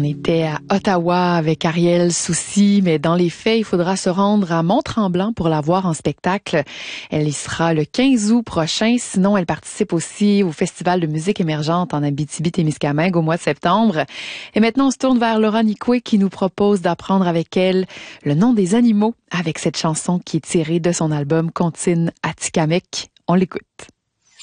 était à Ottawa avec Ariel Soucy, mais dans les faits, il faudra se rendre à Mont-Tremblant pour la voir en spectacle. Elle y sera le 15 août prochain. Sinon, elle participe aussi au Festival de musique émergente en Abitibi-Témiscamingue au mois de septembre. Et maintenant, on se tourne vers Laura Nicoué qui nous propose d'apprendre avec elle le nom des animaux avec cette chanson qui est tirée de son album Contine Atikamekw. On l'écoute.